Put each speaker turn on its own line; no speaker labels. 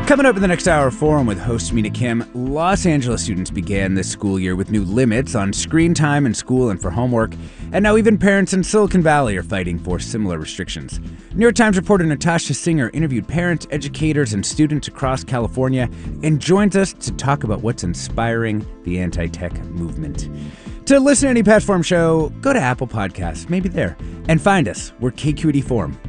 Coming up in the next hour, Forum with host Mina Kim. Los Angeles students began this school year with new limits on screen time in school and for homework, and now even parents in Silicon Valley are fighting for similar restrictions. New York Times reporter Natasha Singer interviewed parents, educators, and students across California and joins us to talk about what's inspiring the anti-tech movement. To listen to any past Forum show, go to Apple Podcasts, maybe there, and find us. We're KQED Forum.